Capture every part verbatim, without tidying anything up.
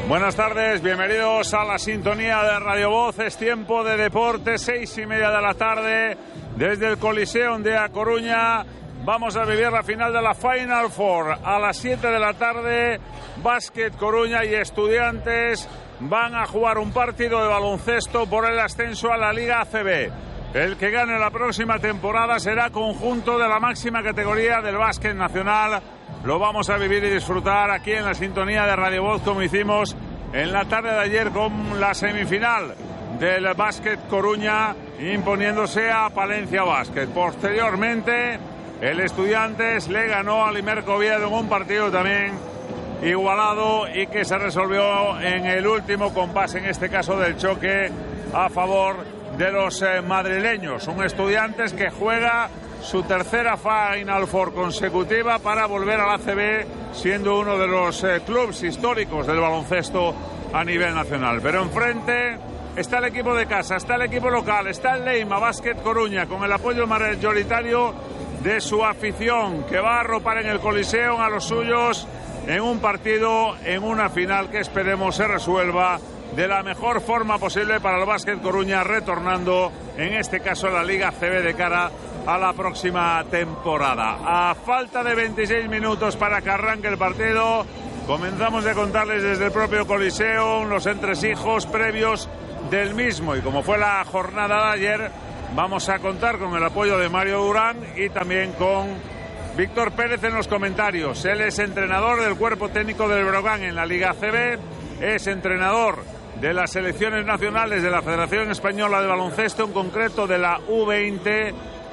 Buenas tardes, bienvenidos a la sintonía de Radio Voz. Es tiempo de deporte, seis y media de la tarde, desde el Coliseum de A Coruña. Vamos a vivir la final de la Final Four. A las siete de la tarde, Básquet Coruña y Estudiantes van a jugar un partido de baloncesto por el ascenso a la Liga A C B. El que gane la próxima temporada será conjunto de la máxima categoría del básquet nacional. Lo vamos a vivir y disfrutar aquí en la sintonía de Radio Voz, como hicimos en la tarde de ayer con la semifinal del Básquet Coruña imponiéndose a Palencia Básquet. Posteriormente, el Estudiantes le ganó al Imerco Oviedo en un partido también igualado y que se resolvió en el último compás, en este caso del choque a favor de los eh, madrileños. Un Estudiantes que juega su tercera Final Four consecutiva para volver a la A C B, siendo uno de los eh, clubes históricos del baloncesto a nivel nacional. Pero enfrente está el equipo de casa, está el equipo local, está el Leima Básquet Coruña, con el apoyo mayoritario de su afición, que va a arropar en el Coliseum a los suyos en un partido, en una final que esperemos se resuelva de la mejor forma posible para el Básquet Coruña, retornando en este caso a la Liga C B de cara a la próxima temporada. A falta de veintiséis minutos para que arranque el partido, comenzamos a contarles desde el propio Coliseum los entresijos previos del mismo, y como fue la jornada de ayer, vamos a contar con el apoyo de Mario Durán y también con Víctor Pérez en los comentarios. Él es entrenador del cuerpo técnico del Breogán en la Liga C B, es entrenador de las selecciones nacionales de la Federación Española de Baloncesto, en concreto de la U veinte,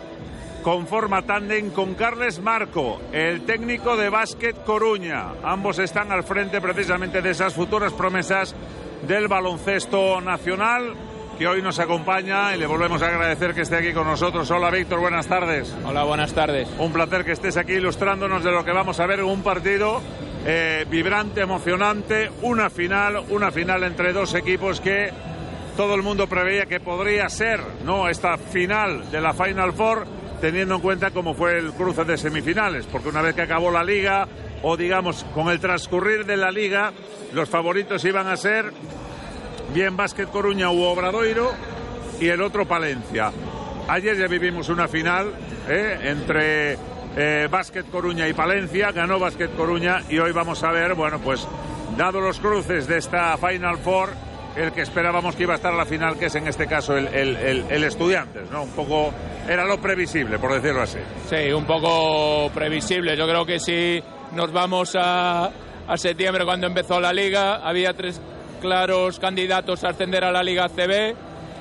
conforma tándem con Carles Marco, el técnico de Básquet Coruña. Ambos están al frente precisamente de esas futuras promesas del baloncesto nacional, que hoy nos acompaña y le volvemos a agradecer que esté aquí con nosotros. Hola Víctor, buenas tardes. Hola, buenas tardes. Un placer que estés aquí ilustrándonos de lo que vamos a ver en un partido eh, vibrante, emocionante, una final, una final entre dos equipos que todo el mundo preveía que podría ser, ¿no?, esta final de la Final Four, teniendo en cuenta cómo fue el cruce de semifinales, porque una vez que acabó la liga, o digamos con el transcurrir de la liga, los favoritos iban a ser bien Básquet Coruña u Obradoiro y el otro Palencia. Ayer ya vivimos una final ¿eh? entre eh, Básquet Coruña y Palencia, ganó Básquet Coruña, y hoy vamos a ver, bueno, pues dado los cruces de esta Final Four, el que esperábamos que iba a estar a la final, que es en este caso el, el, el, el Estudiantes, ¿no? Un poco era lo previsible, por decirlo así. Sí, un poco previsible. Yo creo que si nos vamos a, a septiembre, cuando empezó la liga, había tres claros candidatos a ascender a la Liga C B,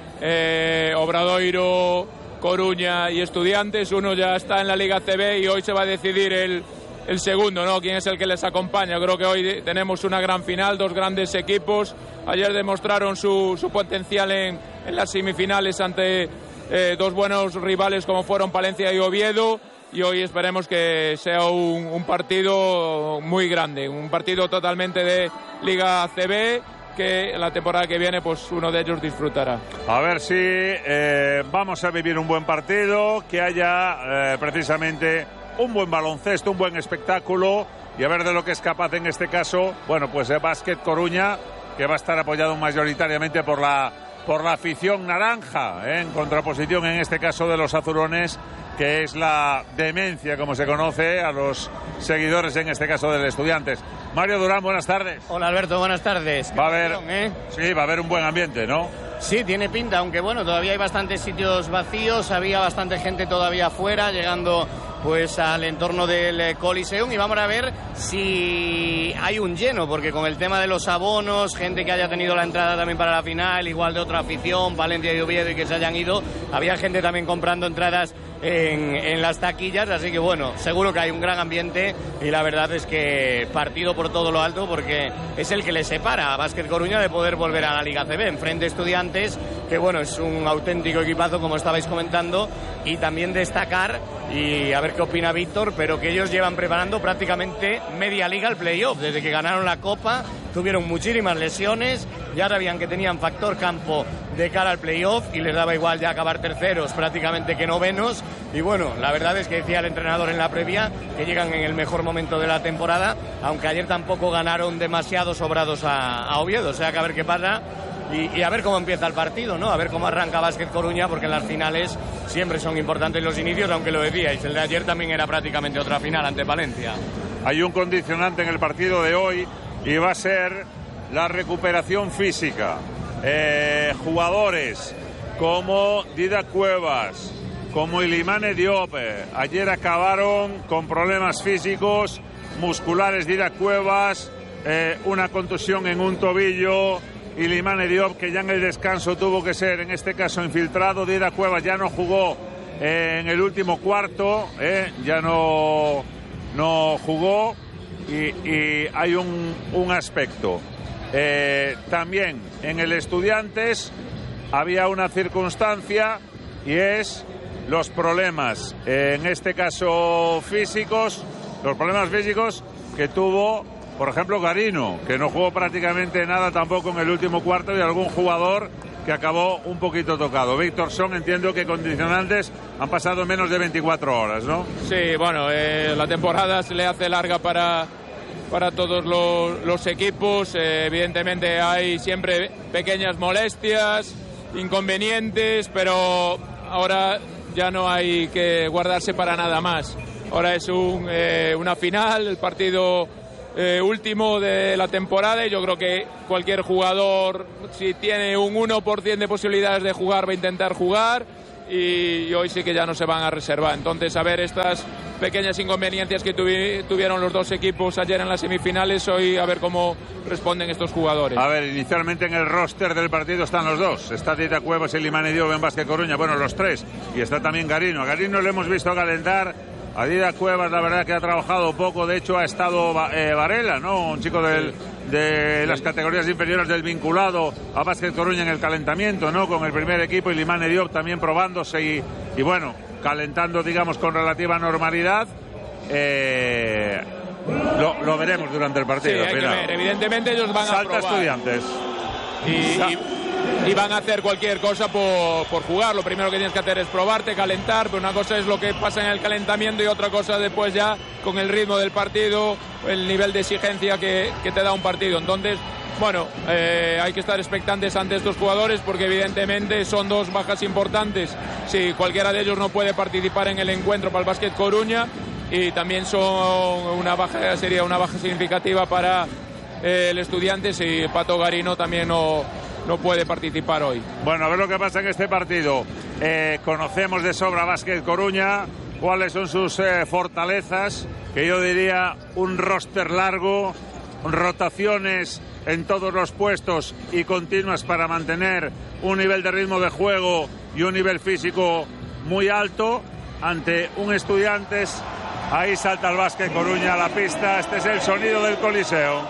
eh, Obradoiro, Coruña y Estudiantes. Uno ya está en la Liga C B y hoy se va a decidir el, el segundo, ¿no? Quién es el que les acompaña. Creo que hoy tenemos una gran final, dos grandes equipos. Ayer demostraron su, su potencial en, en las semifinales ante eh, dos buenos rivales como fueron Palencia y Oviedo, y hoy esperemos que sea un, un partido muy grande, un partido totalmente de Liga C B, que la temporada que viene pues uno de ellos disfrutará. A ver si eh, vamos a vivir un buen partido, que haya eh, precisamente un buen baloncesto, un buen espectáculo, y a ver de lo que es capaz en este caso, bueno, pues el Básquet Coruña, que va a estar apoyado mayoritariamente por la por la afición naranja, ¿eh? en contraposición en este caso de los azurones, que es la demencia, como se conoce a los seguidores en este caso del Estudiantes. Mario Durán, buenas tardes. Hola Alberto, buenas tardes. Va a haber, Perdón, ¿eh? sí, va a haber un buen ambiente, ¿no? Sí, tiene pinta, aunque bueno, todavía hay bastantes sitios vacíos, había bastante gente todavía afuera, llegando pues al entorno del Coliseum, y vamos a ver si hay un lleno, porque con el tema de los abonos, gente que haya tenido la entrada también para la final, igual de otra afición, Valencia y Oviedo, y que se hayan ido, había gente también comprando entradas en, en las taquillas, así que bueno, seguro que hay un gran ambiente, y la verdad es que partido por todo lo alto, porque es el que le separa a Básquet Coruña de poder volver a la Liga C B, enfrente Estudiantes, que bueno, es un auténtico equipazo, como estabais comentando, y también destacar, y a ver qué opina Víctor, pero que ellos llevan preparando prácticamente media liga al playoff, desde que ganaron la Copa, tuvieron muchísimas lesiones, ya sabían que tenían factor campo de cara al playoff y les daba igual ya acabar terceros prácticamente que novenos. Y bueno, la verdad es que decía el entrenador en la previa que llegan en el mejor momento de la temporada, aunque ayer tampoco ganaron demasiado sobrados a, a Oviedo. O sea que a ver qué pasa y, y a ver cómo empieza el partido, ¿no? A ver cómo arranca Básquet Coruña, porque en las finales siempre son importantes los inicios, aunque lo decíais, el de ayer también era prácticamente otra final ante Valencia. Hay un condicionante en el partido de hoy y va a ser la recuperación física. Eh, jugadores como Didac Cuevas, como Ilimane Diop, ayer acabaron con problemas físicos, musculares. Didac Cuevas, eh, una contusión en un tobillo. Ilimane Diop, que ya en el descanso tuvo que ser, en este caso, infiltrado. Didac Cuevas ya no jugó eh, en el último cuarto, eh, ya no, no jugó. Y, y hay un, un aspecto. Eh, también en el Estudiantes había una circunstancia y es los problemas, eh, en este caso físicos, los problemas físicos que tuvo, por ejemplo, Garino, que no jugó prácticamente nada tampoco en el último cuarto, y algún jugador que acabó un poquito tocado. Víctor Son, entiendo que condicionantes han pasado menos de veinticuatro horas, ¿no? Sí, bueno, eh, la temporada se le hace larga para, para todos los, los equipos. Eh, evidentemente hay siempre pequeñas molestias, inconvenientes, pero ahora ya no hay que guardarse para nada más. Ahora es un, eh, una final, el partido eh, último de la temporada, y yo creo que cualquier jugador, si tiene un uno por ciento de posibilidades de jugar, va a intentar jugar, y, y hoy sí que ya no se van a reservar. Entonces, a ver estas pequeñas inconveniencias que tuvi, tuvieron los dos equipos ayer en las semifinales, hoy a ver cómo responden estos jugadores. A ver, inicialmente en el roster del partido están los dos. Está Didac Cuevas, Ilimane Diop en Básquet Coruña, bueno, los tres. Y está también Garino. A Garino le hemos visto calentar. A Didac Cuevas, la verdad que ha trabajado poco. De hecho, ha estado eh, Varela, ¿no? Un chico del, de las categorías inferiores del vinculado a Básquet Coruña en el calentamiento, ¿no? Con el primer equipo. Ilimane Diop también probándose y, y bueno, calentando, digamos, con relativa normalidad. Eh, lo, lo veremos durante el partido. Sí, hay que ver. Evidentemente ellos van Salta a probar. Estudiantes. Y, y, y van a hacer cualquier cosa por, por jugar. Lo primero que tienes que hacer es probarte, calentar, pero una cosa es lo que pasa en el calentamiento y otra cosa después ya con el ritmo del partido, el nivel de exigencia que, que te da un partido. Entonces, bueno, eh, hay que estar expectantes ante estos jugadores porque evidentemente son dos bajas importantes. Si cualquiera de ellos no puede participar en el encuentro para el Básquet Coruña, y también son una baja, sería una baja significativa para eh, el Estudiantes, y Pato Garino también no, no puede participar hoy. Bueno, a ver lo que pasa en este partido. Eh, conocemos de sobra Básquet Coruña, cuáles son sus eh, fortalezas, que yo diría un roster largo, rotaciones en todos los puestos y continuas para mantener un nivel de ritmo de juego y un nivel físico muy alto ante un Estudiantes. Ahí salta el Básquet Coruña a la pista. Este es el sonido del Coliseo.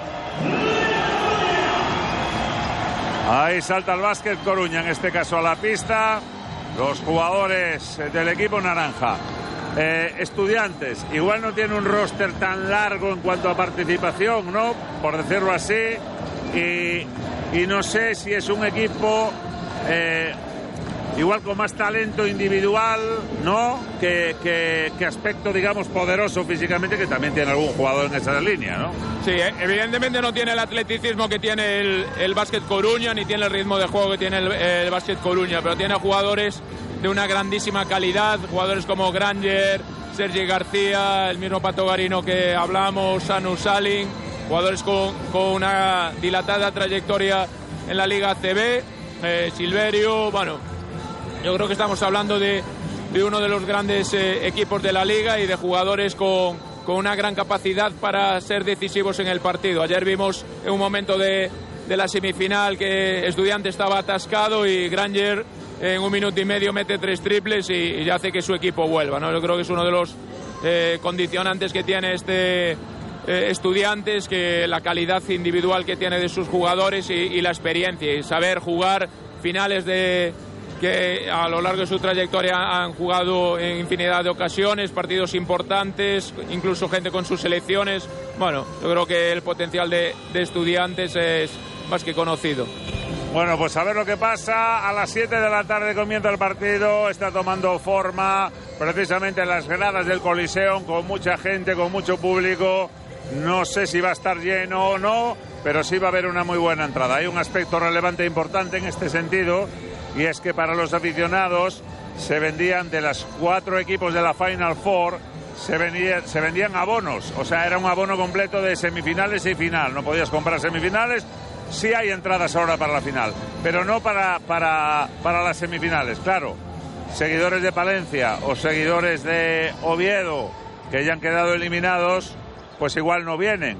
Ahí salta el Básquet Coruña, en este caso a la pista, los jugadores del equipo naranja. Eh, Estudiantes, igual no tiene un roster tan largo en cuanto a participación, ¿no? Por decirlo así. Y, y no sé si es un equipo eh, igual con más talento individual, ¿no? Que, que, que aspecto, digamos, poderoso físicamente, que también tiene algún jugador en esa línea, ¿no? Sí, evidentemente no tiene el atleticismo que tiene el, el Básquet Coruña, ni tiene el ritmo de juego que tiene el, el Básquet Coruña, pero tiene jugadores de una grandísima calidad, jugadores como Granger, Sergi García, el mismo Pato Garino que hablamos, Sanu Salin, jugadores con, con una dilatada trayectoria en la Liga A C B, eh, Silverio. Bueno, yo creo que estamos hablando de, de uno de los grandes eh, equipos de la Liga y de jugadores con, con una gran capacidad para ser decisivos en el partido. Ayer vimos en un momento de, de la semifinal que Estudiantes estaba atascado y Granger en un minuto y medio mete tres triples y, y ya hace que su equipo vuelva, ¿no? Yo creo que es uno de los eh, condicionantes que tiene este eh, Estudiantes, que la calidad individual que tiene de sus jugadores y, y la experiencia y saber jugar finales de que a lo largo de su trayectoria han jugado en infinidad de ocasiones, partidos importantes, incluso gente con sus selecciones. Bueno, yo creo que el potencial de, de Estudiantes es más que conocido. Bueno, pues a ver lo que pasa. A las siete de la tarde comienza el partido. Está tomando forma precisamente en las gradas del Coliseum, con mucha gente, con mucho público. No sé si va a estar lleno o no, pero sí va a haber una muy buena entrada. Hay un aspecto relevante e importante en este sentido, y es que para los aficionados se vendían, de los cuatro equipos de la Final Four, se, vendía, se vendían abonos. O sea, era un abono completo de semifinales y final. No podías comprar semifinales. Sí hay entradas ahora para la final, pero no para, para, para las semifinales. Claro, seguidores de Palencia o seguidores de Oviedo que ya han quedado eliminados, pues igual no vienen.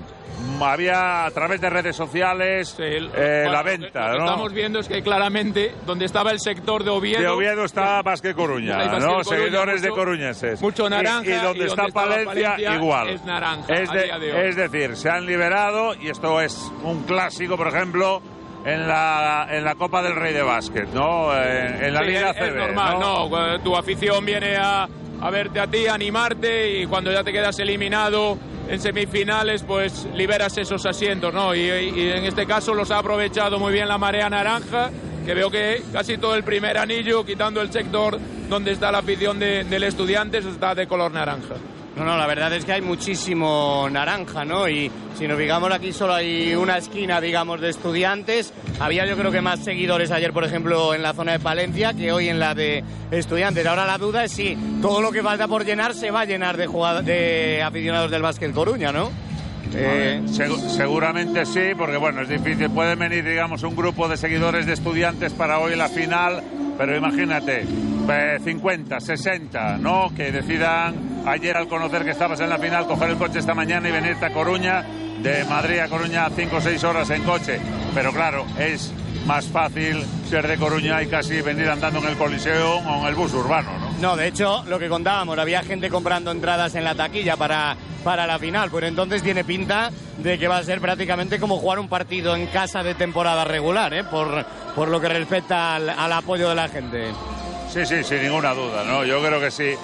Había a través de redes sociales sí, el, eh, bueno, la venta. Lo que, lo que ¿no? estamos viendo es que claramente donde estaba el sector de Oviedo... De Oviedo está Básquet Coruña, ¿no? Coruña, seguidores mucho, de coruñeses. Mucho naranja. Y, y donde y está donde Palencia, Palencia, igual. Es naranja. Es, de, de es decir, se han liberado, y esto es un clásico, por ejemplo, en la, en la Copa del Rey de Básquet, ¿no? En, en la sí, Liga es, C B. Es normal, ¿no? ¿no? Tu afición viene a, a verte a ti, a animarte, y cuando ya te quedas eliminado en semifinales, pues liberas esos asientos, ¿no? Y, y en este caso los ha aprovechado muy bien la marea naranja, que veo que casi todo el primer anillo, quitando el sector donde está la afición de, del Estudiantes, está de color naranja. No, no, la verdad es que hay muchísimo naranja, ¿no? Y si nos fijamos, aquí solo hay una esquina, digamos, de Estudiantes. Había, yo creo que más seguidores ayer, por ejemplo, en la zona de Palencia que hoy en la de Estudiantes. Ahora la duda es si todo lo que falta por llenar se va a llenar de, jugad- de aficionados del Básquet Coruña, ¿no? Eh... Seg- seguramente sí, porque bueno, es difícil. Puede venir, digamos, un grupo de seguidores de Estudiantes para hoy la final, pero imagínate, eh, cincuenta, sesenta, ¿no? Que decidan ayer, al conocer que estabas en la final, coger el coche esta mañana y venirte a Coruña, de Madrid a Coruña cinco o seis horas en coche. Pero claro, es más fácil ser de Coruña y casi venir andando en el Coliseum o en el bus urbano, ¿no? No, de hecho, lo que contábamos, había gente comprando entradas en la taquilla para, para la final, pues entonces tiene pinta de que va a ser prácticamente como jugar un partido en casa de temporada regular, ¿eh? Por, por lo que respecta al, al apoyo de la gente. Sí, sí, sin ninguna duda, ¿no? Yo creo que sí.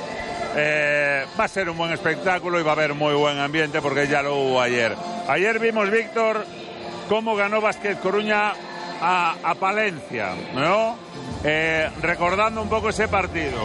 Eh, va a ser un buen espectáculo y va a haber muy buen ambiente, porque ya lo hubo ayer. Ayer vimos, Víctor, cómo ganó Básquet Coruña a, a Palencia, ¿no? Eh, recordando un poco ese partido,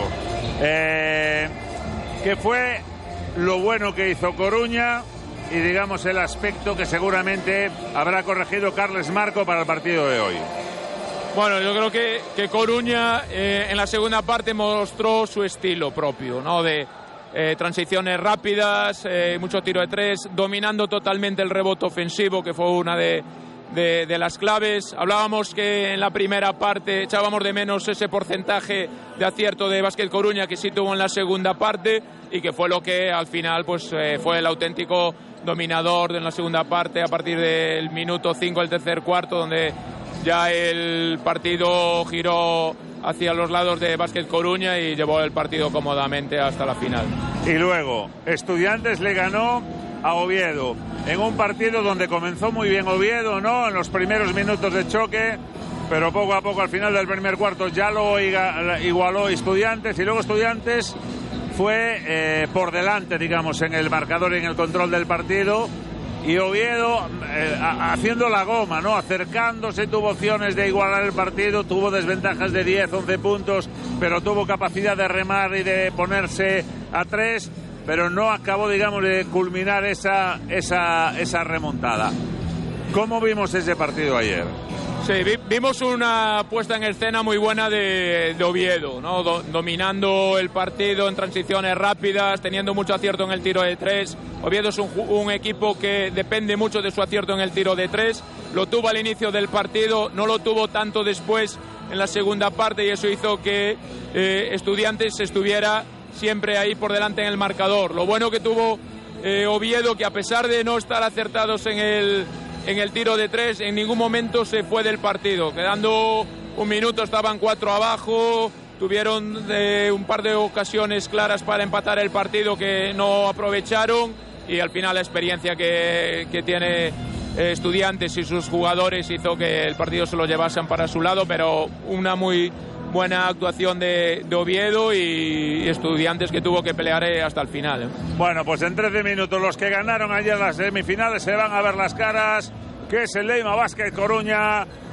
eh, que fue lo bueno que hizo Coruña y, digamos, el aspecto que seguramente habrá corregido Carles Marco para el partido de hoy. Bueno, yo creo que, que Coruña eh, en la segunda parte mostró su estilo propio, ¿no? De eh, transiciones rápidas, eh, mucho tiro de tres, dominando totalmente el rebote ofensivo, que fue una de, de, de las claves. Hablábamos que en la primera parte echábamos de menos ese porcentaje de acierto de Básquet Coruña que sí tuvo en la segunda parte, y que fue lo que al final pues eh, fue el auténtico dominador en la segunda parte a partir del minuto cinco del tercer cuarto, donde ya el partido giró hacia los lados de Básquet Coruña y llevó el partido cómodamente hasta la final. Y luego, Estudiantes le ganó a Oviedo en un partido donde comenzó muy bien Oviedo, ¿no? En los primeros minutos de choque, pero poco a poco al final del primer cuarto ya lo igualó Estudiantes, y luego Estudiantes fue eh, por delante, digamos, en el marcador y en el control del partido. Y Oviedo eh, haciendo la goma, ¿no? Acercándose, tuvo opciones de igualar el partido, tuvo desventajas de diez, once puntos, pero tuvo capacidad de remar y de ponerse a tres, pero no acabó, digamos, de culminar esa, esa, esa remontada. ¿Cómo vimos ese partido ayer? Sí, vi, vimos una puesta en escena muy buena de, de Oviedo, ¿no? Do, dominando el partido en transiciones rápidas, teniendo mucho acierto en el tiro de tres. Oviedo es un, un equipo que depende mucho de su acierto en el tiro de tres. Lo tuvo al inicio del partido, no lo tuvo tanto después en la segunda parte, y eso hizo que eh, Estudiantes estuviera siempre ahí por delante en el marcador. Lo bueno que tuvo eh, Oviedo, que a pesar de no estar acertados en el... en el tiro de tres, en ningún momento se fue del partido. Quedando un minuto estaban cuatro abajo, tuvieron eh, un par de ocasiones claras para empatar el partido que no aprovecharon, y al final la experiencia que, que tiene eh, Estudiantes y sus jugadores hizo que el partido se lo llevasen para su lado, pero una muy buena actuación de, de Oviedo y, y Estudiantes que tuvo que pelear hasta el final, ¿eh? Bueno, pues en trece minutos los que ganaron ayer las semifinales se van a ver las caras, que es el Leima Básquet Coruña,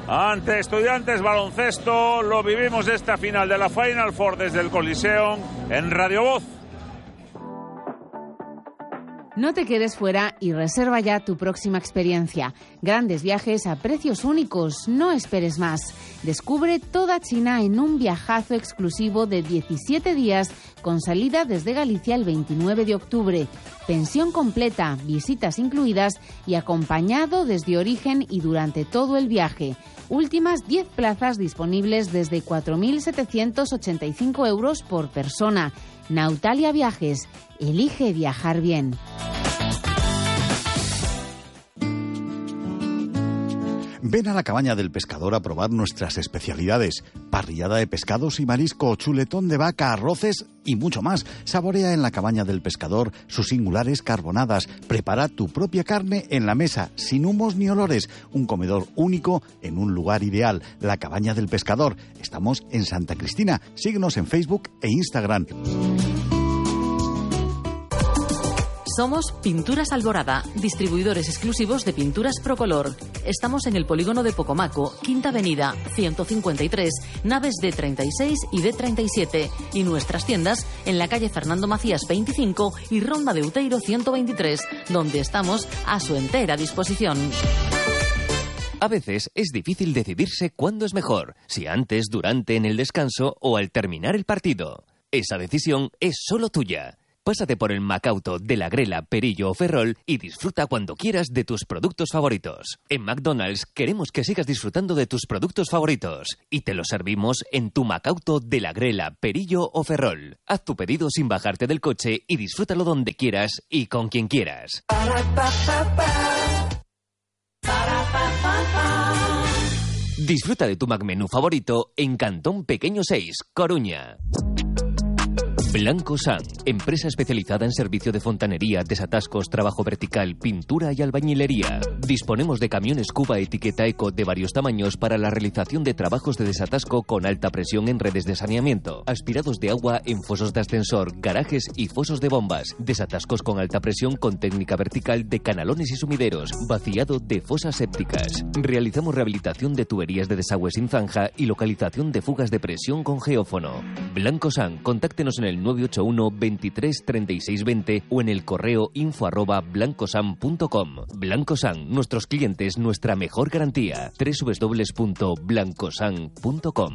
ante Estudiantes Baloncesto. Lo vivimos esta final de la Final Four desde el Coliseum en Radio Voz. No te quedes fuera y reserva ya tu próxima experiencia. Grandes viajes a precios únicos, no esperes más. Descubre toda China en un viajazo exclusivo de diecisiete días con salida desde Galicia el veintinueve de octubre. Pensión completa, visitas incluidas y acompañado desde origen y durante todo el viaje. Últimas diez plazas disponibles desde cuatro mil setecientos ochenta y cinco euros por persona. Nautalia Viajes. Elige viajar bien. Ven a la Cabaña del Pescador a probar nuestras especialidades. Parrillada de pescados y marisco, chuletón de vaca, arroces y mucho más. Saborea en la Cabaña del Pescador sus singulares carbonadas. Prepara tu propia carne en la mesa, sin humos ni olores. Un comedor único en un lugar ideal. La Cabaña del Pescador. Estamos en Santa Cristina. Síguenos en Facebook e Instagram. Somos Pinturas Alborada, distribuidores exclusivos de pinturas Procolor. Estamos en el polígono de Pocomaco, Quinta Avenida, ciento cincuenta y tres, naves D treinta y seis y D treinta y siete. Y nuestras tiendas en la calle Fernando Macías veinticinco y Ronda de Uteiro ciento veintitrés, donde estamos a su entera disposición. A veces es difícil decidirse cuándo es mejor, si antes, durante, en el descanso o al terminar el partido. Esa decisión es solo tuya. Pásate por el Macauto de la Grela, Perillo o Ferrol y disfruta cuando quieras de tus productos favoritos. En McDonald's queremos que sigas disfrutando de tus productos favoritos y te los servimos en tu Macauto de la Grela, Perillo o Ferrol. Haz tu pedido sin bajarte del coche y disfrútalo donde quieras y con quien quieras. Disfruta de tu McMenú favorito en Cantón Pequeño seis, Coruña. Blanco San, empresa especializada en servicio de fontanería, desatascos, trabajo vertical, pintura y albañilería. Disponemos de camiones Cuba etiqueta eco de varios tamaños para la realización de trabajos de desatasco con alta presión en redes de saneamiento, aspirados de agua en fosos de ascensor, garajes y fosos de bombas, desatascos con alta presión con técnica vertical de canalones y sumideros, vaciado de fosas sépticas. Realizamos rehabilitación de tuberías de desagüe sin zanja y localización de fugas de presión con geófono. Blanco San, contáctenos en el nueve ocho uno, veintitrés, treinta y seis, veinte o en el correo info arroba blancosan punto com. Blancosan, nuestros clientes, nuestra mejor garantía. doble u doble u doble u punto blancosan punto com.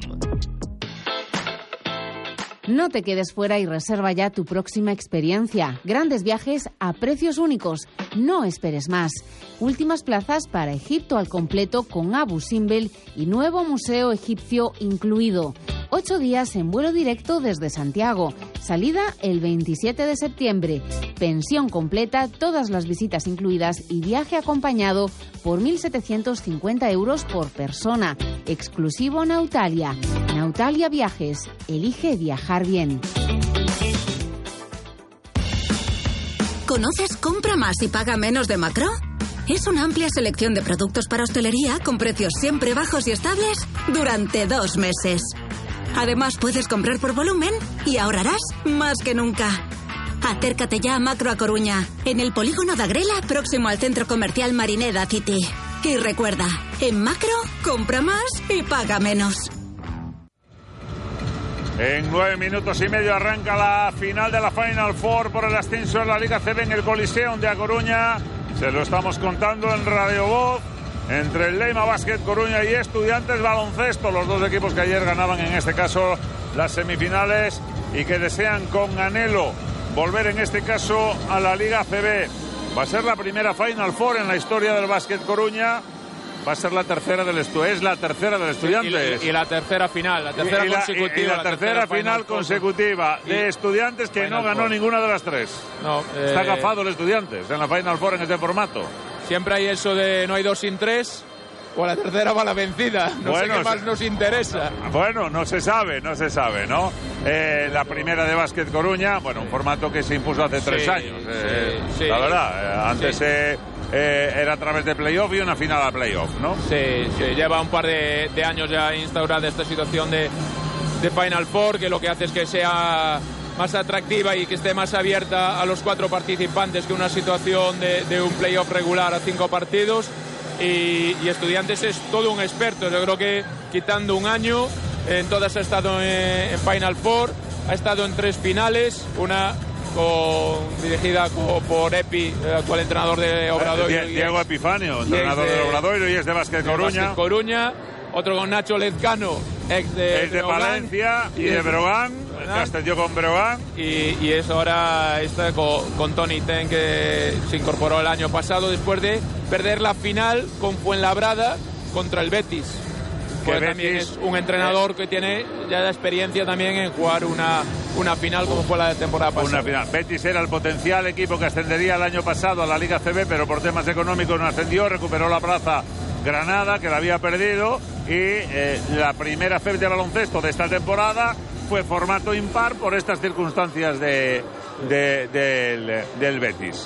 No te quedes fuera y reserva ya tu próxima experiencia. Grandes viajes a precios únicos. No esperes más. Últimas plazas para Egipto al completo con Abu Simbel y nuevo museo egipcio incluido. Ocho días en vuelo directo desde Santiago. Salida el veintisiete de septiembre. Pensión completa, todas las visitas incluidas y viaje acompañado por mil setecientos cincuenta euros por persona. Exclusivo Nautalia. Nautalia Viajes. Elige viajar bien. ¿Conoces Compra Más y Paga Menos de Macro? Es una amplia selección de productos para hostelería con precios siempre bajos y estables durante dos meses. Además, puedes comprar por volumen y ahorrarás más que nunca. Acércate ya a Macro a Coruña, en el polígono de Agrela, próximo al centro comercial Marineda City. Y recuerda, en Macro, compra más y paga menos. En nueve minutos y medio arranca la final de la Final Four por el ascenso de la Liga C B en el Coliseum de A Coruña. Se lo estamos contando en Radio Voz. Entre el Leima Basket Coruña y Estudiantes Baloncesto, los dos equipos que ayer ganaban en este caso las semifinales y que desean con anhelo volver en este caso a la Liga C B. Va a ser la primera Final Four en la historia del Basket Coruña. Va a ser la tercera del estu es la tercera del Estudiantes. Y, y, y la tercera final, la tercera y la, consecutiva. Y, y la, la tercera, tercera final, final consecutiva y, de Estudiantes que no ganó Four. Ninguna de las tres. No, eh, Está agafado el Estudiantes en la Final Four en este formato. Siempre hay eso de no hay dos sin tres, o la tercera va la vencida. No bueno, sé qué más nos interesa. Bueno, no se sabe, no se sabe, ¿no? Eh, la primera de Básquet Coruña, bueno, un formato que se impuso hace tres sí, años. Eh, sí, la verdad, eh, antes sí. eh, eh, era a través de playoff y una final a playoff, ¿no? Sí, sí, lleva un par de, de años ya instaurada esta situación de, de Final Four, que lo que hace es que sea más atractiva y que esté más abierta a los cuatro participantes que una situación de, de un playoff regular a cinco partidos. y, y Estudiantes es todo un experto. Yo creo que quitando un año, en todas ha estado en, en Final Four, ha estado en tres finales, una con, dirigida con, por Epi, el actual entrenador de Obradoiro. Eh, Diego Epifanio, entrenador de, de Obradoiro y es de Básquet Coruña. Básquet Coruña. Otro con Nacho Lezcano, ex de, ex de Palencia y, y de Breogán, Castelló con Breogán. Y, y es ahora está con, con Tony Ten, que se incorporó el año pasado después de perder la final con Fuenlabrada contra el Betis. Que Betis, también es un entrenador eh, que tiene ya la experiencia también en jugar una, una final como fue la de temporada pasada. Una final. Betis era el potencial equipo que ascendería el año pasado a la Liga C B, pero por temas económicos no ascendió, recuperó la plaza Granada, que la había perdido, y eh, la primera F E B de baloncesto de esta temporada fue formato impar por estas circunstancias de, de, de, del, del Betis.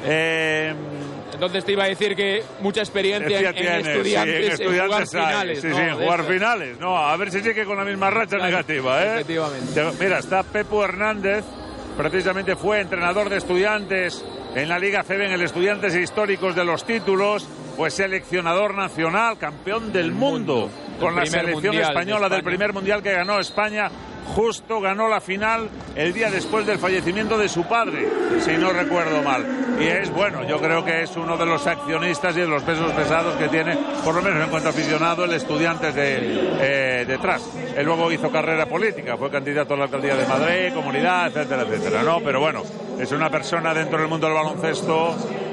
Eh, Entonces te iba a decir que mucha experiencia en, tiene, en, estudiantes, sí, en estudiantes, en jugar hay, finales. Sí, ¿no? sí, en jugar esto. finales. No, a ver si sigue con la misma racha claro, negativa. ¿eh? Efectivamente. Mira, está Pepo Hernández, precisamente fue entrenador de Estudiantes en la Liga C B, en el Estudiantes Históricos de los Títulos. Fue seleccionador nacional, campeón del mundo, mundo con la selección española de del primer mundial que ganó España. Justo ganó la final el día después del fallecimiento de su padre, si no recuerdo mal. Y es, bueno, yo creo que es uno de los accionistas y de los pesos pesados que tiene, por lo menos en cuanto a aficionado, el Estudiantes de, eh, detrás. Él luego hizo carrera política, fue candidato a la alcaldía de Madrid, comunidad, etcétera, etcétera, ¿no? Pero bueno, es una persona dentro del mundo del baloncesto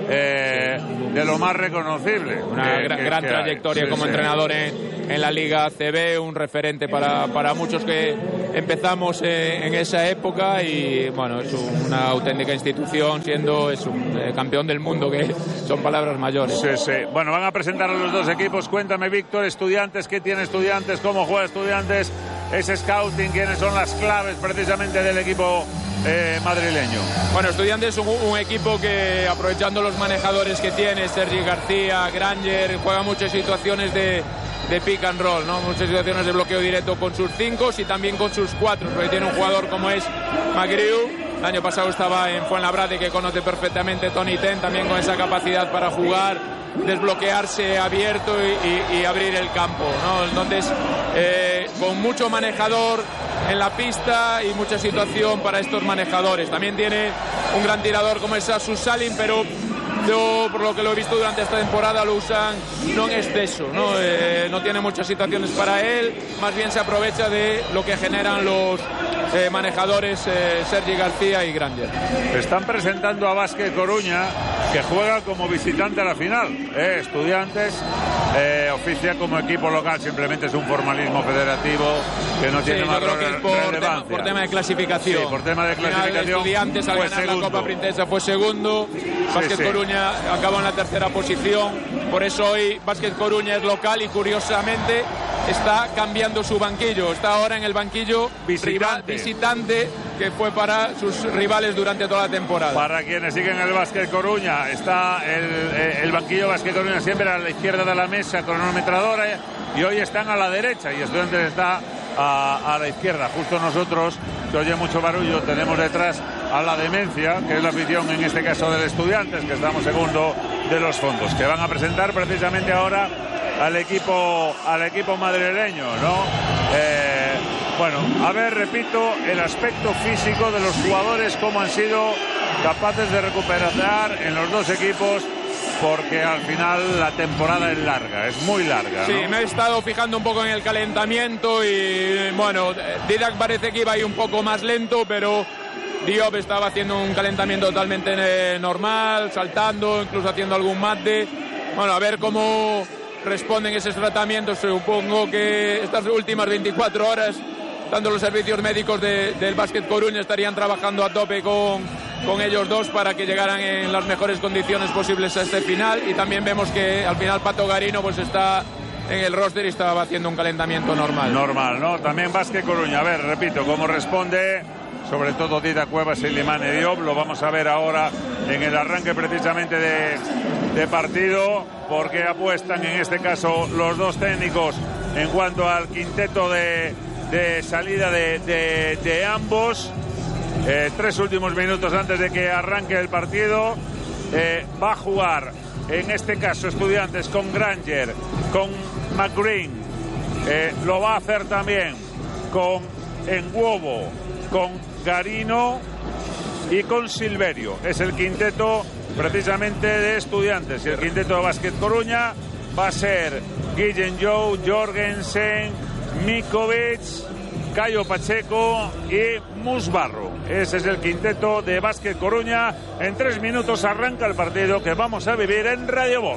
eh, de lo más reconocible. Una que, gran, que, gran que trayectoria sí, como sí. entrenador en, en la Liga C B, un referente para, para muchos que empezamos eh, en esa época y bueno, es una auténtica institución, siendo es un eh, campeón del mundo, que son palabras mayores. Sí, sí. Bueno, van a presentar a los dos equipos. Cuéntame, Víctor, Estudiantes, ¿qué tiene Estudiantes? ¿Cómo juega Estudiantes? Ese scouting, ¿quiénes son las claves precisamente del equipo eh, madrileño? Bueno, Estudiantes es un, un equipo que, aprovechando los manejadores que tiene, Sergi García, Granger, juega muchas situaciones de, de pick and roll, ¿no? Muchas situaciones de bloqueo directo con sus cinco y también con sus cuatro, porque tiene un jugador como es Magriu. El año pasado estaba en Fuenlabrada y que conoce perfectamente Tony Ten, también con esa capacidad para jugar, desbloquearse abierto y, y, y abrir el campo, ¿no? Entonces, eh, con mucho manejador en la pista y mucha situación para estos manejadores. También tiene un gran tirador como es Asus Salim, pero yo, por lo que lo he visto durante esta temporada, lo usan no en exceso, ¿no? Eh, no tiene muchas situaciones para él, más bien se aprovecha de lo que generan los eh, manejadores eh, Sergi García y Granger. Están presentando a Básquet Coruña, que juega como visitante a la final. Eh, Estudiantes eh, oficia como equipo local, simplemente es un formalismo federativo que no tiene sí, más yo creo que es por relevancia. Tema, por tema de clasificación. Sí, por tema de Al final, clasificación. Estudiantes al fue ganar segundo. la Copa Princesa fue segundo. Básquet sí, sí. Coruña acabó en la tercera posición. Por eso hoy Básquet Coruña es local y curiosamente está cambiando su banquillo. Está ahora en el banquillo visitante, rival, visitante que fue para sus rivales durante toda la temporada. Para quienes siguen el Básquet Coruña, está el, el banquillo Básquet Coruña siempre a la izquierda de la mesa, cronometradora, y hoy están a la derecha y Estudiantes está a, a la izquierda. Justo nosotros, que oye mucho barullo, tenemos detrás a la Demencia, que es la afición en este caso del Estudiantes, que estamos segundo de los fondos, que van a presentar precisamente ahora al equipo al equipo madrileño, ¿no? Eh, bueno, a ver, repito, el aspecto físico de los jugadores, cómo han sido capaces de recuperar en los dos equipos, porque al final la temporada es larga, es muy larga, ¿no? Sí, me he estado fijando un poco en el calentamiento y bueno, Didac parece que iba ahí un poco más lento, pero Diop estaba haciendo un calentamiento totalmente eh, normal, saltando, incluso haciendo algún mate. Bueno, a ver cómo responden esos tratamientos. Supongo que estas últimas veinticuatro horas, tanto los servicios médicos de, del Básquet Coruña estarían trabajando a tope con, con ellos dos para que llegaran en las mejores condiciones posibles a este final. Y también vemos que al final Pato Garino pues está en el roster y estaba haciendo un calentamiento normal. Normal, ¿no? También Básquet Coruña. A ver, repito, cómo responde sobre todo Didac Cuevas y Limane Diop. Lo vamos a ver ahora en el arranque precisamente de, de partido, porque apuestan en este caso los dos técnicos en cuanto al quinteto de, de salida de, de, de ambos. Eh, tres últimos minutos antes de que arranque el partido. Eh, va a jugar en este caso Estudiantes, con Granger, con McGreen, eh, lo va a hacer también con Enguobo, con Garino y con Silverio. Es el quinteto precisamente de Estudiantes. Y el quinteto de Básquet Coruña va a ser Guillén Jou, Jorgensen, Mikovic, Cayo Pacheco y Musbarro. Ese es el quinteto de Básquet Coruña. En tres minutos arranca el partido que vamos a vivir en Radio Voz.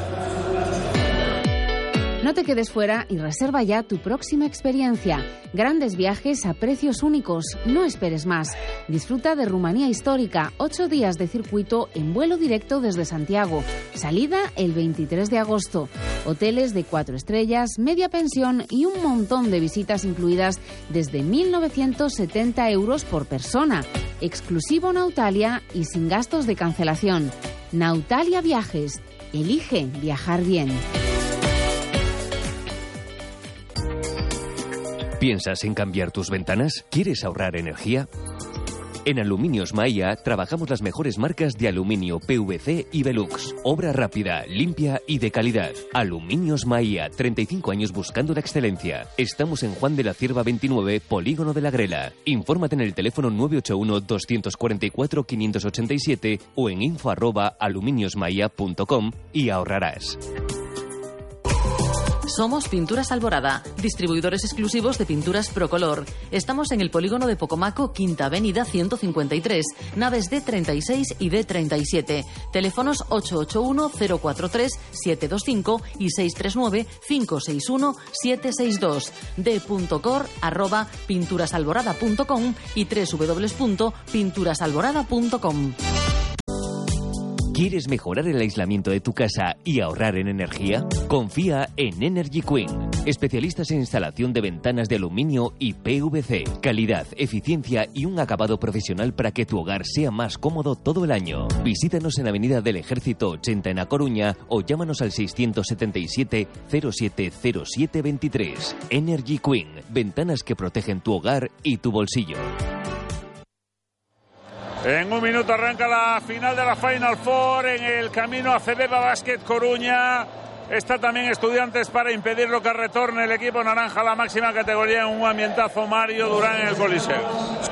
No te quedes fuera y reserva ya tu próxima experiencia. Grandes viajes a precios únicos. No esperes más. Disfruta de Rumanía Histórica. Ocho días de circuito en vuelo directo desde Santiago. Salida el veintitrés de agosto. Hoteles de cuatro estrellas, media pensión y un montón de visitas incluidas desde mil novecientos setenta euros por persona. Exclusivo Nautalia y sin gastos de cancelación. Nautalia Viajes. Elige viajar bien. ¿Piensas en cambiar tus ventanas? ¿Quieres ahorrar energía? En Aluminios Maia trabajamos las mejores marcas de aluminio, P V C y Velux. Obra rápida, limpia y de calidad. Aluminios Maia, treinta y cinco años buscando la excelencia. Estamos en Juan de la Cierva veintinueve, Polígono de la Grela. Infórmate en el teléfono nueve ocho uno, dos cuatro cuatro, cinco ocho siete o en info arroba aluminiosmaia punto com y ahorrarás. Somos Pinturas Alborada, distribuidores exclusivos de pinturas Procolor. Estamos en el polígono de Pocomaco, Quinta Avenida ciento cincuenta y tres, naves D treinta y seis y D treinta y siete. Teléfonos ocho ocho uno, cero cuatro tres, siete dos cinco y seis tres nueve, cinco seis uno, siete seis dos. d.cor arroba pinturasalborada punto com y doble u doble u doble u punto pinturasalborada punto com. ¿Quieres mejorar el aislamiento de tu casa y ahorrar en energía? Confía en Energy Queen. Especialistas en instalación de ventanas de aluminio y P V C. Calidad, eficiencia y un acabado profesional para que tu hogar sea más cómodo todo el año. Visítanos en Avenida del Ejército ochenta en A Coruña o llámanos al seiscientos setenta y siete, cero siete cero siete veintitrés. Energy Queen. Ventanas que protegen tu hogar y tu bolsillo. En un minuto arranca la final de la Final Four en el camino a Cebeba Básquet Coruña. Está también Estudiantes para impedir lo que retorne el equipo naranja a la máxima categoría en un ambientazo Mario Durán en el Coliseo.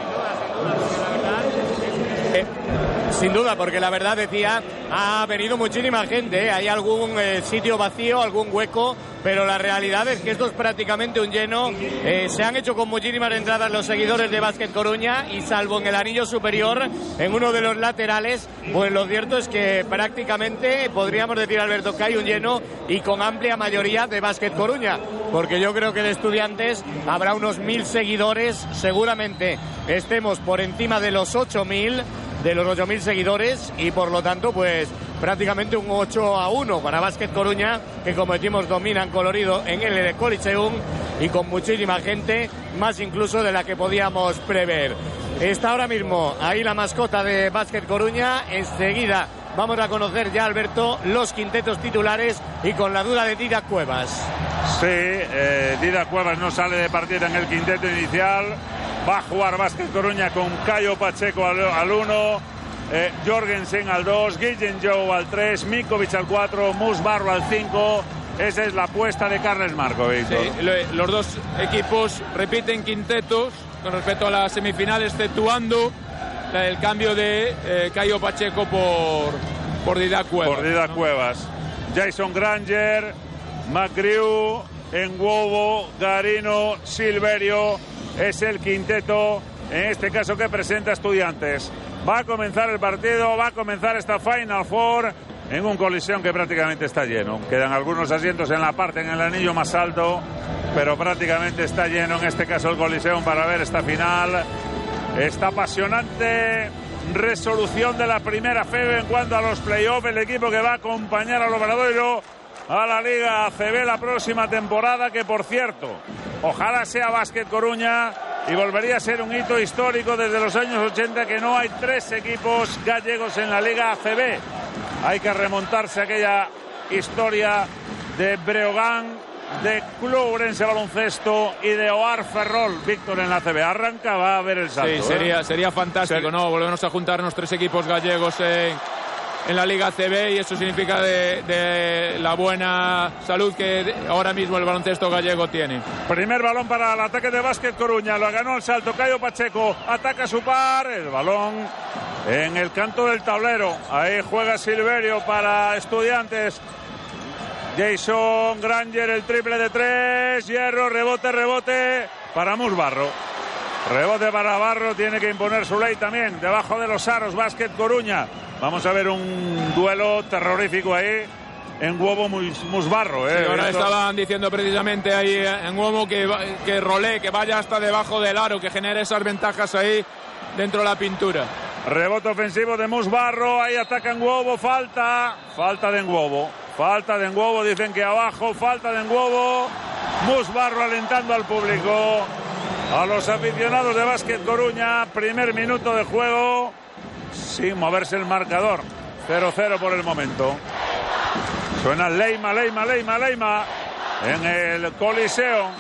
Eh, sin duda, porque la verdad decía, ha venido muchísima gente, ¿eh? Hay algún eh, sitio vacío, algún hueco, pero la realidad es que esto es prácticamente un lleno. Eh, se han hecho con muchísimas entradas los seguidores de Básquet Coruña y salvo en el anillo superior, en uno de los laterales, pues lo cierto es que prácticamente podríamos decir, Alberto, que hay un lleno y con amplia mayoría de Básquet Coruña, porque yo creo que de Estudiantes habrá unos mil seguidores, seguramente estemos por encima de los ocho mil, de los ocho mil seguidores y por lo tanto pues prácticamente un ocho a uno para Básquet Coruña, que como decimos dominan colorido en el Coliseum y con muchísima gente, más incluso de la que podíamos prever. Está ahora mismo ahí la mascota de Básquet Coruña. Enseguida vamos a conocer ya, Alberto, los quintetos titulares y con la duda de Didac Cuevas. Sí, eh, Didac Cuevas no sale de partida en el quinteto inicial. Va a jugar Básquet Coruña con Cayo Pacheco al uno, eh, Jorgensen al dos, Guillén Jou al tres, Mikovic al cuatro, Musbarro al cinco. Esa es la apuesta de Carles Markovic. Sí, los dos equipos repiten quintetos con respecto a las semifinales, exceptuando el cambio de eh, Cayo Pacheco por, por Didac Cuevas. Por Didac ¿no? Cuevas. Jason Granger, McGrew, Enguobo, Garino, Silverio. Es el quinteto, en este caso, que presenta Estudiantes. Va a comenzar el partido, va a comenzar esta Final Four en un Coliseo que prácticamente está lleno. Quedan algunos asientos en la parte, en el anillo más alto, pero prácticamente está lleno, en este caso, el Coliseo para ver esta final. Esta apasionante resolución de la primera F E B en cuanto a los playoffs. El equipo que va a acompañar al Obradoiro a la Liga A C B la próxima temporada, que por cierto, ojalá sea Básquet Coruña y volvería a ser un hito histórico desde los años ochenta que no hay tres equipos gallegos en la Liga A C B. Hay que remontarse a aquella historia de Breogán, de Club Ourense Baloncesto y de Oar Ferrol, Víctor, en la A C B. Arranca, va a ver el salto. Sí, sería, ¿eh? sería fantástico, Ser... ¿no? Volvemos a juntarnos tres equipos gallegos en, en la Liga C B, y eso significa de, de la buena salud que ahora mismo el baloncesto gallego tiene. Primer balón para el ataque de Básquet Coruña, lo ganó el salto Cayo Pacheco, ataca su par, el balón en el canto del tablero, ahí juega Silverio para Estudiantes. Jason Granger, el triple de tres, Hierro, rebote, rebote para Musbarro. Rebote para Barro, tiene que imponer su ley también, debajo de los aros, Básquet Coruña. Vamos a ver un duelo terrorífico ahí en Huevo Musbarro. ¿eh? Sí, ahora estaban diciendo precisamente ahí en Huevo que, que rolee, que vaya hasta debajo del aro, que genere esas ventajas ahí dentro de la pintura. Rebote ofensivo de Musbarro, ahí ataca en Huevo, falta, falta de Huevo, falta de Huevo, dicen que abajo, falta de Huevo. Musbarro alentando al público, a los aficionados de Básquet Coruña, primer minuto de juego, sin moverse el marcador, cero cero por el momento. Suena Leima, Leima, Leima, Leima en el Coliseo.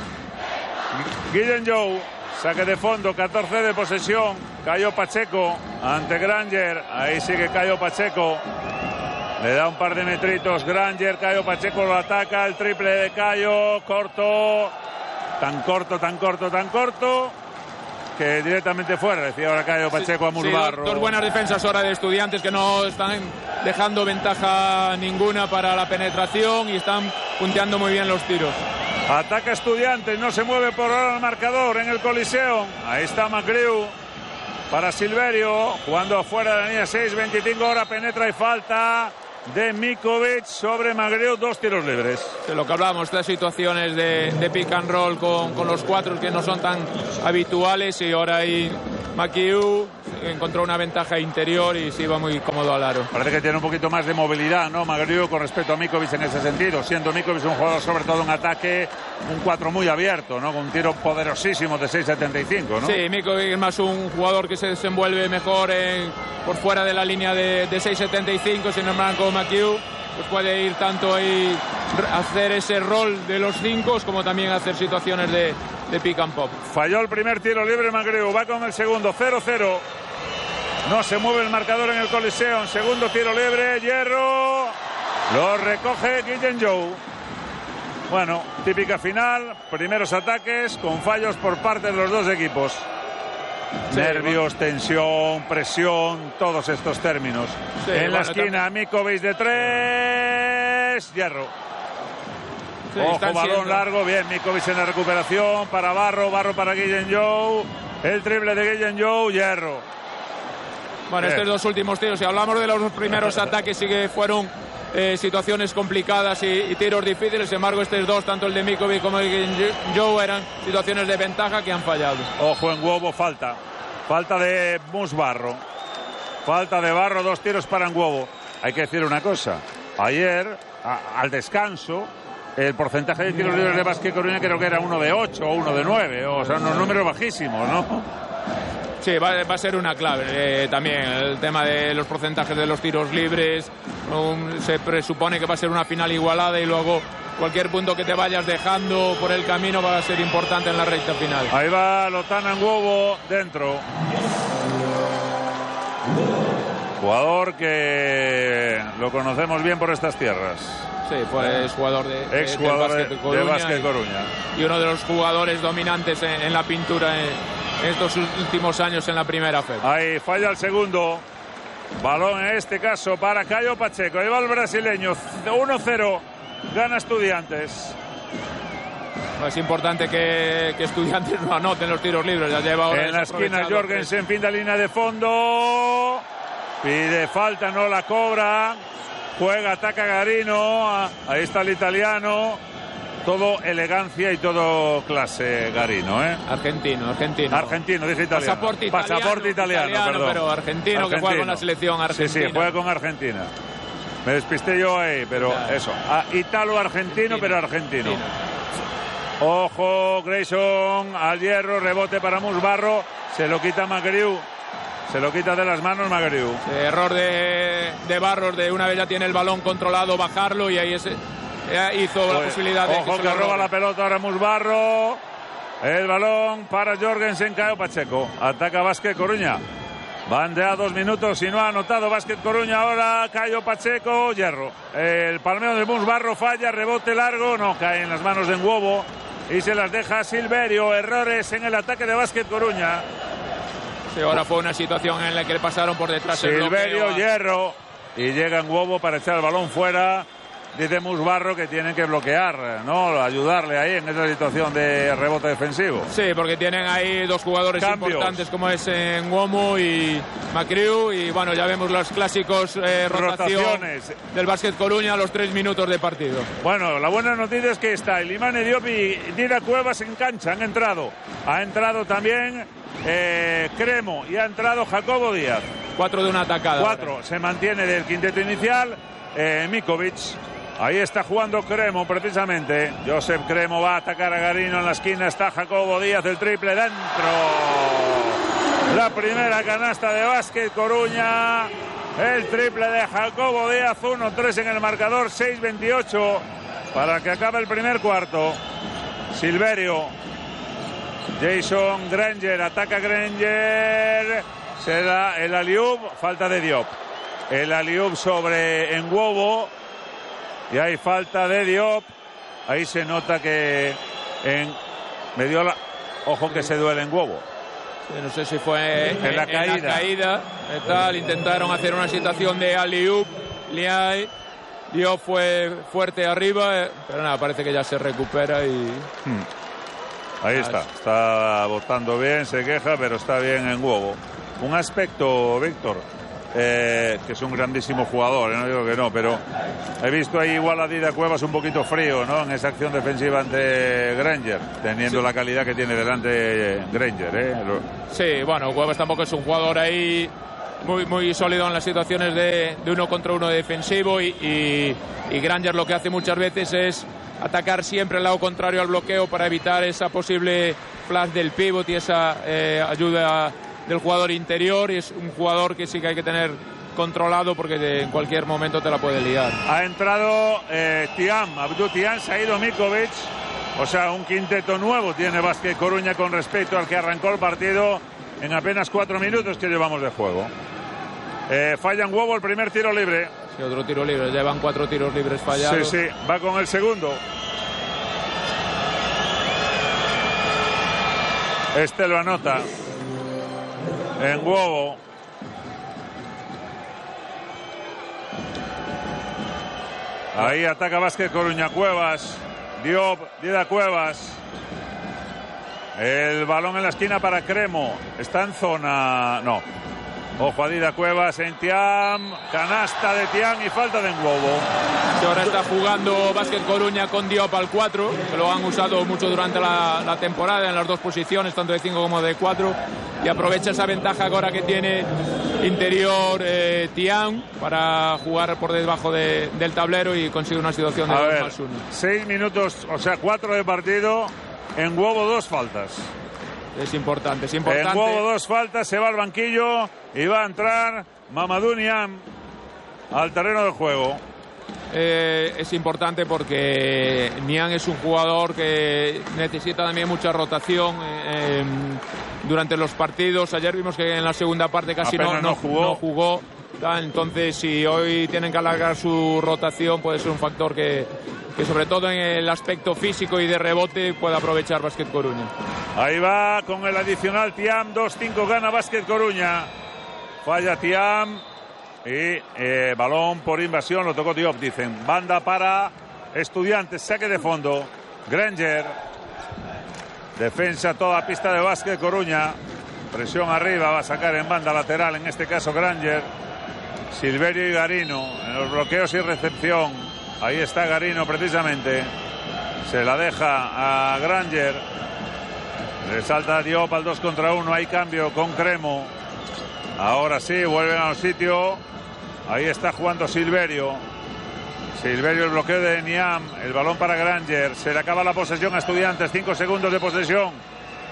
Guillem Jou, saque de fondo, catorce de posesión. Cayo Pacheco ante Granger, ahí sigue Cayo Pacheco, le da un par de metritos Granger, Cayo Pacheco lo ataca, el triple de Cayo, corto, tan corto, tan corto, tan corto, que directamente fuera, decía ahora Cayo Pacheco. Sí, a Musbarro. Sí, dos buenas defensas ahora de Estudiantes que no están dejando ventaja ninguna para la penetración y están punteando muy bien los tiros. Ataca Estudiantes, no se mueve por ahora el marcador en el Coliseo. Ahí está Magriu para Silverio, jugando afuera de la línea, seis veinticinco, ahora penetra y falta de Mikovic sobre Magriu, dos tiros libres. De lo que hablábamos, estas situaciones de, de pick and roll con, con los cuatro que no son tan habituales, y ahora ahí Magriu encontró una ventaja interior y se iba muy cómodo al aro. Parece que tiene un poquito más de movilidad, ¿no, Magriu, con respecto a Mikovic en ese sentido, siendo Mikovic un jugador sobre todo en ataque, un cuatro muy abierto, ¿no? Con un tiro poderosísimo de seis setenta y cinco, ¿no? Sí, Mikovic es más un jugador que se desenvuelve mejor en, por fuera de la línea de, de seis setenta y cinco, sin embargo Magriu pues puede ir tanto ahí hacer ese rol de los cinco como también hacer situaciones de, de pick and pop. Falló el primer tiro libre Magriu, va con el segundo, cero cero. No se mueve el marcador en el Coliseo. Segundo tiro libre, Hierro. Lo recoge Guillem Jou. Bueno, típica final. Primeros ataques con fallos por parte de los dos equipos. Sí, nervios, bueno. Tensión, presión, todos estos términos. Sí, en la bueno, esquina, Mikovic de tres. Hierro. Sí, ojo, balón siendo. largo. Bien, Mikovic en la recuperación. Para Barro, Barro para Guillem Jou. El triple de Guillem Jou, Hierro. Bueno, estos dos últimos tiros, si hablamos de los primeros ataques, sí que fueron eh, situaciones complicadas y, y tiros difíciles. Sin embargo, estos dos, tanto el de Mikovic como el de Joe, eran situaciones de ventaja que han fallado. Ojo en Huevo, falta. Falta de Musbarro. Falta de Barro, dos tiros para en Huevo. Hay que decir una cosa. Ayer, a, al descanso, el porcentaje de tiros libres de Básquet Coruña creo que era uno de ocho o uno de nueve. O sea, unos números bajísimos, ¿no? Sí, va, va a ser una clave eh, también el tema de los porcentajes de los tiros libres. Um, se presupone que va a ser una final igualada y luego cualquier punto que te vayas dejando por el camino va a ser importante en la recta final. Ahí va Lotana en Huevo dentro. Jugador que lo conocemos bien por estas tierras. Sí, fue jugador de, ex jugador de, de, Coruña, de Básquet Coruña. Y, y uno de los jugadores dominantes en, en la pintura en, en estos últimos años en la primera F E D. Ahí falla el segundo. Balón en este caso para Cayo Pacheco. Ahí va el brasileño. uno cero. Gana Estudiantes. Es importante que, que Estudiantes no anoten los tiros libres. Ya lleva ahora en la esquina Jorgensen, fin de línea de fondo. Pide falta, no la cobra. Juega, ataca Garino. Ahí está el italiano. Todo elegancia y todo clase, Garino, ¿eh? Argentino, argentino. Argentino, dije italiano. Pasaporte italiano. Pasaporte italiano, italiano perdón. Pero argentino, argentino, que juega con la selección argentina. Sí, sí, juega con Argentina. Me despisté yo ahí, pero claro. Eso. Ah, Italo-argentino, pero argentino. Argentino. Ojo, Grayson al Hierro, rebote para Musbarro. Se lo quita Magriu. Se lo quita de las manos Magriu. Error de, de Barros, de una vez ya tiene el balón controlado, bajarlo y ahí ese, hizo Oye, la posibilidad de... Ojo que, que roba la pelota ahora Musbarro. El balón para Jorgensen, Cayo Pacheco. Ataca Básquet Coruña. Van de a dos minutos y no ha anotado Básquet Coruña. Ahora Cayo Pacheco, hierro. El palmeo de Mus Barro falla, rebote largo, no cae en las manos de Nguobo y se las deja Silverio. Errores en el ataque de Básquet Coruña. Sí, ahora fue una situación en la que le pasaron por detrás el bloqueo. Silverio, hierro, y llega Nguobo para echar el balón fuera. Dice Mus Barro que tienen que bloquear, ¿no? Ayudarle ahí en esa situación de rebote defensivo. Sí, porque tienen ahí dos jugadores Cambios. importantes como es Nguomo y Macriu. Y bueno, ya vemos los clásicos eh, rotación Rotaciones del Básquet Coruña a los tres minutos de partido. Bueno, la buena noticia es que está Ilimane Diop y Dida Cuevas en cancha, han entrado. Ha entrado también eh, Cremo y ha entrado Jacobo Díaz. Cuatro de una atacada. Cuatro, ahora. se mantiene del quinteto inicial. eh, Mikovic. Ahí está jugando Cremo precisamente. Josep Cremo va a atacar a Garino en la esquina. Está Jacobo Díaz, el triple dentro. La primera canasta de Básquet Coruña. El triple de Jacobo Díaz. uno tres en el marcador. seis veintiocho para que acabe el primer cuarto. Silverio. Jason Granger. Ataca Granger. Se da el alley-oop. Falta de Diop. El alley-oop sobre Nguobo. Y hay falta de Diop. Ahí se nota que en medio la... Ojo que se duele en Nguobo. Sí, no sé si fue en, en la caída. En la caída tal, intentaron hacer una situación de alley-oop. Liay. Diop fue fuerte arriba, pero nada, parece que ya se recupera y... Hmm. Ahí está. Está botando bien, se queja, pero está bien en Nguobo. Un aspecto, Víctor... Eh, que es un grandísimo jugador, eh, no digo que no, pero he visto ahí igual a Dida Cuevas un poquito frío, ¿no? En esa acción defensiva ante Granger, teniendo sí. la calidad que tiene delante Granger, ¿eh? Lo... Sí, bueno, Cuevas tampoco es un jugador ahí muy, muy sólido en las situaciones de, de uno contra uno defensivo y, y, y Granger lo que hace muchas veces es atacar siempre al lado contrario al bloqueo para evitar esa posible flash del pivot y esa eh, ayuda del jugador interior, y es un jugador que sí que hay que tener controlado porque de, en cualquier momento te la puede liar. Ha entrado eh, Tiam, Abdou Tiam, se ha ido Mikovic, o sea, un quinteto nuevo tiene Básquet Coruña con respecto al que arrancó el partido en apenas cuatro minutos que llevamos de juego. Eh, falla Nguobo el primer tiro libre. Sí, otro tiro libre, llevan cuatro tiros libres fallados. Sí, sí, va con el segundo. Este lo anota. En Nguobo. Ahí ataca Básquet Coruña. Cuevas. Diop. Dida Cuevas. El balón en la esquina para Cremo. Está en zona... No. Ojo a Dida Cuevas en Tiam. Canasta de Tiam y falta de Nguobo. Y ahora está jugando Básquet Coruña con Diop al cuatro, que lo han usado mucho durante la, la temporada en las dos posiciones, tanto de cinco como de cuatro. Y aprovecha esa ventaja ahora que tiene interior eh, Tiam para jugar por debajo de, del tablero y consigue una situación de dos más uno. Seis minutos, o sea, cuatro de partido. En Nguobo dos faltas. Es importante, es importante. En Nguobo dos faltas, se va al banquillo y va a entrar Mamadou Niang al terreno de juego. Eh, es importante porque Niang es un jugador que necesita también mucha rotación eh, durante los partidos. Ayer vimos que en la segunda parte casi no, no, no jugó. No jugó. Entonces, si hoy tienen que alargar su rotación, puede ser un factor que, que sobre todo en el aspecto físico y de rebote, puede aprovechar Básquet Coruña. Ahí va con el adicional Tiam, dos cinco gana Básquet Coruña. Falla Tiam y eh, balón por invasión, lo tocó Diop, dicen. Banda para Estudiantes, saque de fondo. Granger. Defensa toda pista de Básquet Coruña. Presión arriba, va a sacar en banda lateral, en este caso Granger. Silverio y Garino en los bloqueos y recepción. Ahí está Garino precisamente. Se la deja a Granger. Le salta Diop al dos contra uno. Hay cambio con Cremo. Ahora sí, vuelven al sitio. Ahí está jugando Silverio. Silverio, el bloqueo de Niang. El balón para Granger. Se le acaba la posesión a Estudiantes. Cinco segundos de posesión.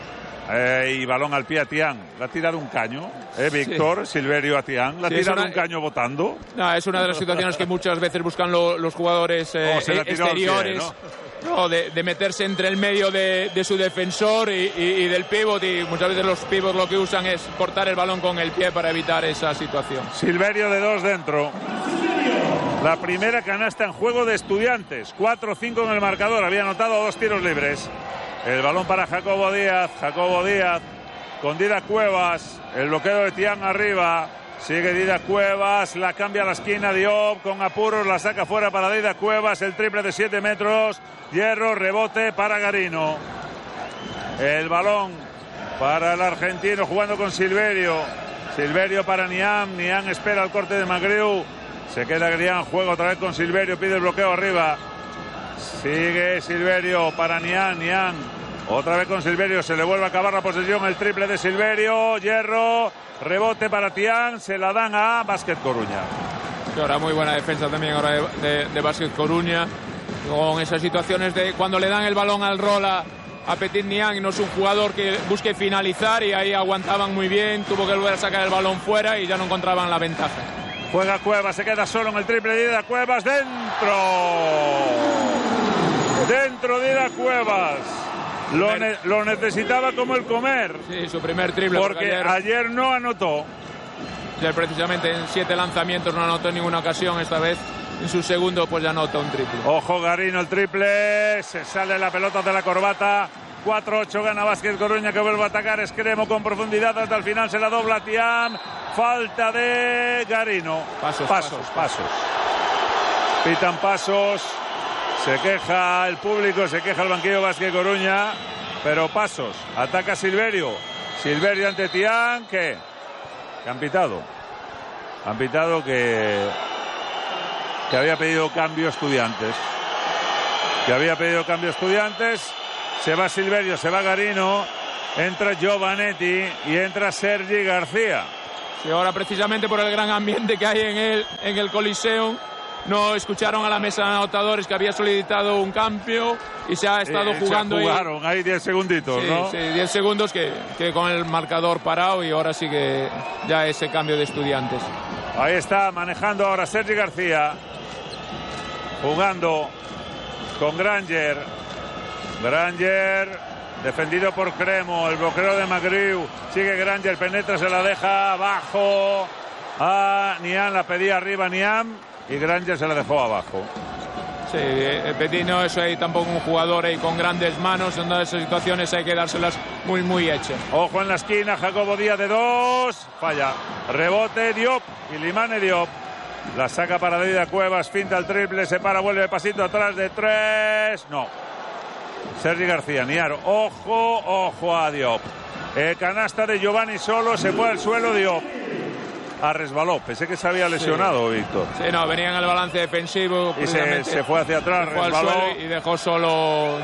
Eh, y balón al pie a Tian. Le ha tirado un caño, ¿eh, Víctor? Sí. Silverio a Tian. Le ha sí, tirado una... un caño botando. No, es una de las situaciones que muchas veces buscan lo, los jugadores eh, oh, exteriores. Pie, ¿no? No, de, de meterse entre el medio de, de su defensor y, y, y del pívot. Y muchas veces los pivots lo que usan es cortar el balón con el pie para evitar esa situación. Silverio de dos dentro. La primera canasta en juego de Estudiantes. cuatro cinco en el marcador. Había anotado dos tiros libres. El balón para Jacobo Díaz. Jacobo Díaz con Didac Cuevas. El bloqueo de Tian arriba. Sigue Didac Cuevas. La cambia a la esquina. Diop con apuros. La saca fuera para Didac Cuevas. El triple de siete metros. Hierro. Rebote para Garino. El balón para el argentino jugando con Silverio. Silverio para Niam. Niam espera el corte de Magriu. Se queda Grián, juega otra vez con Silverio, pide el bloqueo arriba. Sigue Silverio para Nian, Nian. Otra vez con Silverio, se le vuelve a acabar la posesión, el triple de Silverio. Hierro, rebote para Tian, se la dan a Básquet Coruña. Y ahora muy buena defensa también ahora de, de, de Básquet Coruña. Con esas situaciones de cuando le dan el balón al rola a Petit Niang, y no es un jugador que busque finalizar, y ahí aguantaban muy bien, tuvo que volver a sacar el balón fuera y ya no encontraban la ventaja. Juega Cuevas, se queda solo en el triple de Didac Cuevas, dentro. Dentro de Didac Cuevas. Lo, ne lo necesitaba como el comer. Sí, su primer triple. Porque, porque ayer, ayer no anotó. Ayer precisamente en siete lanzamientos no anotó en ninguna ocasión, esta vez en su segundo pues ya anota un triple. Ojo Garino, el triple, se sale la pelota de la corbata. cuatro ocho gana Básquet Coruña, que vuelve a atacar Escremo con profundidad hasta el final, se la dobla Tiam. Falta de Garino. Pasos, pasos, pasos, pasos. Pitan pasos. Se queja el público, se queja el banquillo Básquet Coruña, pero pasos. Ataca Silverio. Silverio ante Tiam, ¿qué? Que han pitado. Han pitado que que había pedido cambio Estudiantes. Que había pedido cambio Estudiantes. Se va Silverio, se va Garino, entra Giovanetti y entra Sergi García. Y ahora precisamente por el gran ambiente que hay en el, en el Coliseum, no escucharon a la mesa de anotadores que había solicitado un cambio y se ha estado eh, jugando. Se jugaron ahí diez segunditos, sí, ¿no? Sí, diez segundos que, que con el marcador parado, y ahora sí que ya ese cambio de Estudiantes. Ahí está manejando ahora Sergi García, jugando con Granger. Granger, defendido por Cremo, el bloqueo de Magriu, sigue Granger, penetra, se la deja abajo a Niam, la pedía arriba Niam y Granger se la dejó abajo. Sí, Petit no es ahí tampoco un jugador ahí con grandes manos, en todas esas situaciones hay que dárselas muy muy hechas. Ojo en la esquina, Jacobo Díaz de dos, falla, rebote Diop y Limane Diop. La saca para Didac Cuevas, finta el triple, se para, vuelve pasito atrás de tres, no. Sergi García, Niaro, ojo, ojo a Diop. Eh, canasta de Giovanni solo, se fue al suelo Diop. Ah, resbaló, pensé que se había lesionado, sí. Víctor. Sí, no, venía en el balance defensivo. Y se, se fue hacia atrás, se fue resbaló. Al suelo y dejó solo